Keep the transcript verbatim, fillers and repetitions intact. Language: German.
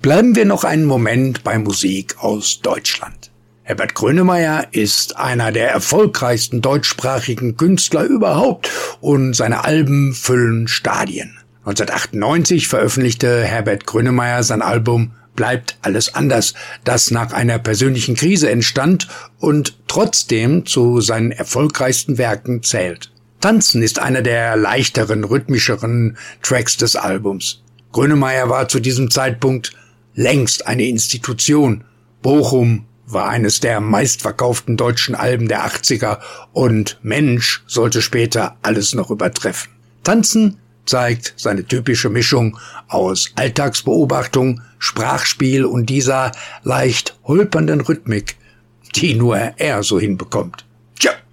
Bleiben wir noch einen Moment bei Musik aus Deutschland. Herbert Grönemeyer ist einer der erfolgreichsten deutschsprachigen Künstler überhaupt und seine Alben füllen Stadien. neunzehnhundertachtundneunzig veröffentlichte Herbert Grönemeyer sein Album Bleibt alles anders, das nach einer persönlichen Krise entstand und trotzdem zu seinen erfolgreichsten Werken zählt. Tanzen ist einer der leichteren, rhythmischeren Tracks des Albums. Grönemeyer war zu diesem Zeitpunkt längst eine Institution. Bochum war eines der meistverkauften deutschen Alben der achtziger und Mensch sollte später alles noch übertreffen. Tanzen zeigt seine typische Mischung aus Alltagsbeobachtung, Sprachspiel und dieser leicht holpernden Rhythmik, die nur er so hinbekommt. Tja,